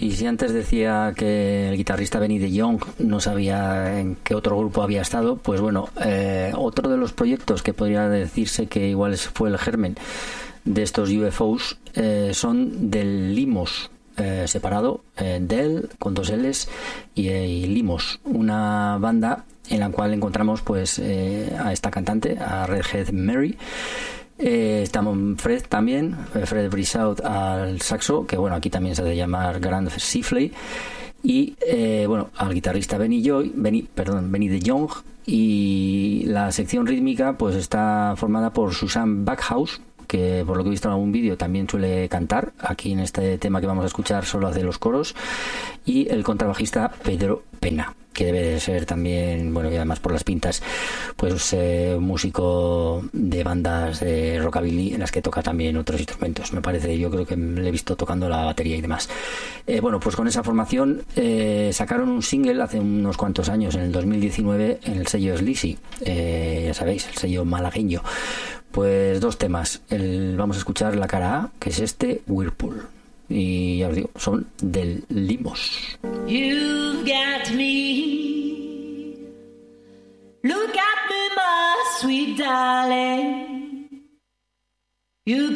y si antes decía que el guitarrista Benny de Jong no sabía en qué otro grupo había estado, pues bueno, otro de los proyectos que podría decirse que igual fue el germen de estos UFOs son del Limos, separado, Del con 2 L's y Limos, una banda en la cual encontramos pues a esta cantante, a Redhead Mary. Estamos Fred también, Fred Brisaut al saxo, que bueno, aquí también se ha de llamar Grant Sifley, y bueno, al guitarrista Benny de Jong, y la sección rítmica pues está formada por Susan Backhouse, que por lo que he visto en algún vídeo también suele cantar. Aquí en este tema que vamos a escuchar solo hace los coros, y el contrabajista Pedro Pena, que debe de ser también, bueno, y además por las pintas, pues músico de bandas de rockabilly en las que toca también otros instrumentos, me parece. Yo creo que le he visto tocando la batería y demás. Bueno, pues con esa formación sacaron un single hace unos cuantos años, en el 2019, en el sello Sleazy, ya sabéis, el sello malagueño. Pues 2 temas. Vamos a escuchar la cara A, que es este, Whirlpool. Y ya os digo, son del Limos. You've got me. Look at me, my sweet darling. You